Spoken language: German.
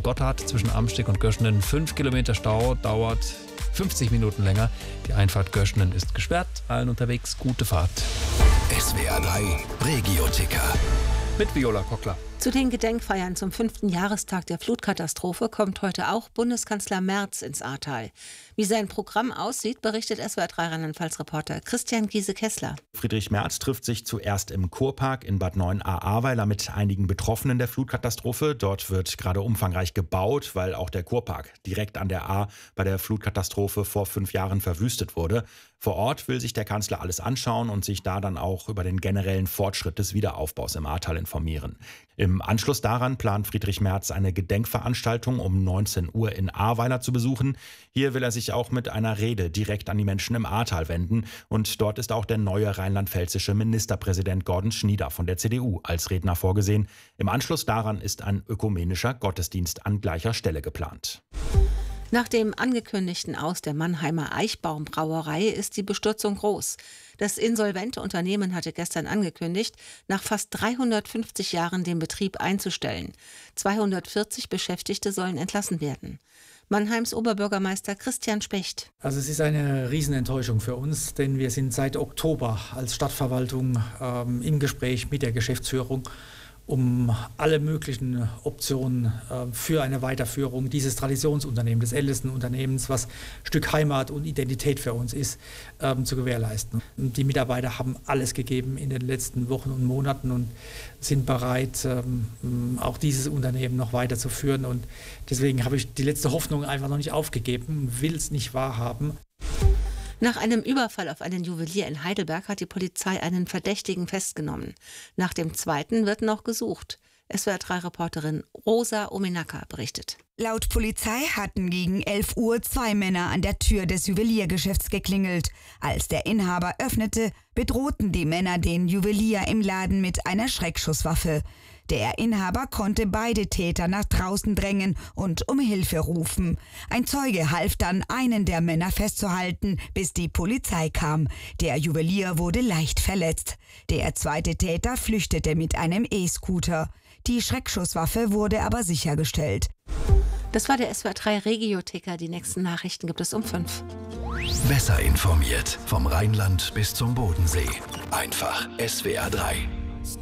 Gotthard zwischen Amsteg und Göschenen 5 Kilometer Stau, dauert 50 Minuten länger. Die Einfahrt Göschenen ist gesperrt. Allen unterwegs gute Fahrt. SWR 3 Regio-Ticker. Mit Viola Kockler. Zu den Gedenkfeiern zum 5. Jahrestag der Flutkatastrophe kommt heute auch Bundeskanzler Merz ins Ahrtal. Wie sein Programm aussieht, berichtet SWR 3 Rheinland-Pfalz-Reporter Christian Giese-Kessler. Friedrich Merz trifft sich zuerst im Kurpark in Bad 9a-Ahrweiler mit einigen Betroffenen der Flutkatastrophe. Dort wird gerade umfangreich gebaut, weil auch der Kurpark direkt an der Ahr bei der Flutkatastrophe vor 5 Jahren verwüstet wurde. Vor Ort will sich der Kanzler alles anschauen und sich da dann auch über den generellen Fortschritt des Wiederaufbaus im Ahrtal informieren. Im Anschluss daran plant Friedrich Merz eine Gedenkveranstaltung um 19 Uhr in Ahrweiler zu besuchen. Hier will er sich auch mit einer Rede direkt an die Menschen im Ahrtal wenden. Und dort ist auch der neue rheinland-pfälzische Ministerpräsident Gordon Schnieder von der CDU als Redner vorgesehen. Im Anschluss daran ist ein ökumenischer Gottesdienst an gleicher Stelle geplant. Nach dem angekündigten Aus der Mannheimer Eichbaum-Brauerei ist die Bestürzung groß. Das insolvente Unternehmen hatte gestern angekündigt, nach fast 350 Jahren den Betrieb einzustellen. 240 Beschäftigte sollen entlassen werden. Mannheims Oberbürgermeister Christian Specht. Also es ist eine Riesenenttäuschung für uns, denn wir sind seit Oktober als Stadtverwaltung im Gespräch mit der Geschäftsführung, um alle möglichen Optionen für eine Weiterführung dieses Traditionsunternehmens, des ältesten Unternehmens, was ein Stück Heimat und Identität für uns ist, zu gewährleisten. Die Mitarbeiter haben alles gegeben in den letzten Wochen und Monaten und sind bereit, auch dieses Unternehmen noch weiterzuführen. Und deswegen habe ich die letzte Hoffnung einfach noch nicht aufgegeben, will es nicht wahrhaben. Nach einem Überfall auf einen Juwelier in Heidelberg hat die Polizei einen Verdächtigen festgenommen. Nach dem zweiten wird noch gesucht. SWR3-Reporterin Rosa Ominaka berichtet. Laut Polizei hatten gegen 11 Uhr 2 Männer an der Tür des Juweliergeschäfts geklingelt. Als der Inhaber öffnete, bedrohten die Männer den Juwelier im Laden mit einer Schreckschusswaffe. Der Inhaber konnte beide Täter nach draußen drängen und um Hilfe rufen. Ein Zeuge half dann, einen der Männer festzuhalten, bis die Polizei kam. Der Juwelier wurde leicht verletzt. Der zweite Täter flüchtete mit einem E-Scooter. Die Schreckschusswaffe wurde aber sichergestellt. Das war der SWR 3 Regio-Ticker. Die nächsten Nachrichten gibt es um 5. Besser informiert vom Rheinland bis zum Bodensee. Einfach SWR 3.